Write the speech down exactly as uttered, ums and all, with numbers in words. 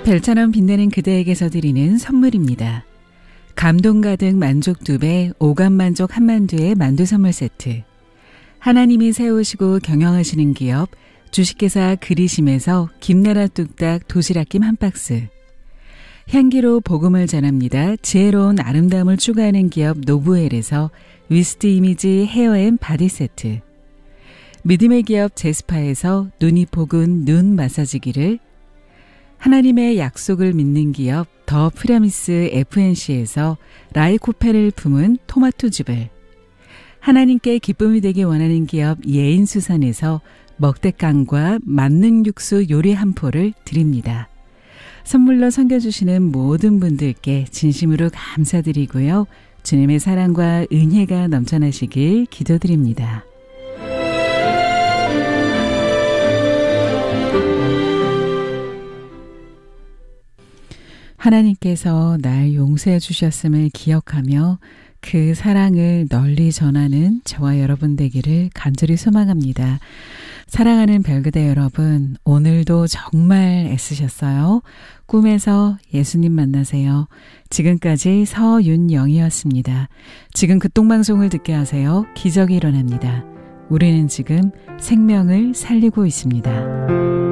별처럼 빛나는 그대에게서 드리는 선물입니다. 감동 가득 만족 두 배, 오감 만족 한만두의 만두 선물 세트. 하나님이 세우시고 경영하시는 기업 주식회사 그리심에서 김나라 뚝딱 도시락김 한 박스. 향기로 복음을 전합니다. 지혜로운 아름다움을 추구하는 기업 노브웰에서 위스트 이미지 헤어앤 바디 세트. 믿음의 기업 제스파에서 눈이 포근 눈 마사지기를, 하나님의 약속을 믿는 기업 더 프라미스 에프엔씨에서 라이코페를 품은 토마토즙을, 하나님께 기쁨이 되기 원하는 기업 예인수산에서 먹대깡과 만능 육수 요리 한 포를 드립니다. 선물로 섬겨주시는 모든 분들께 진심으로 감사드리고요. 주님의 사랑과 은혜가 넘쳐나시길 기도드립니다. 하나님께서 날 용서해 주셨음을 기억하며 그 사랑을 널리 전하는 저와 여러분 되기를 간절히 소망합니다. 사랑하는 별그대 여러분, 오늘도 정말 애쓰셨어요. 꿈에서 예수님 만나세요. 지금까지 서윤영이었습니다. 지금 극동방송을 듣게 하세요. 기적이 일어납니다. 우리는 지금 생명을 살리고 있습니다.